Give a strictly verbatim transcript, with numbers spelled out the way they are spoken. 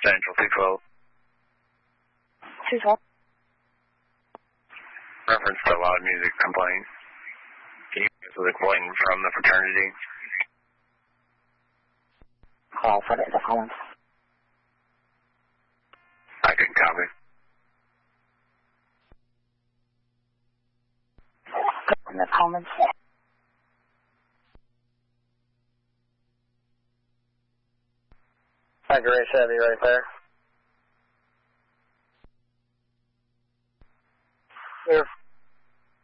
Central two twelve. two twelve. Reference to loud music complaint. Can you guys with a complaint from the fraternity? Call for the Collins. I can copy. In the Collins. Hi, Gray Chevy right there. You're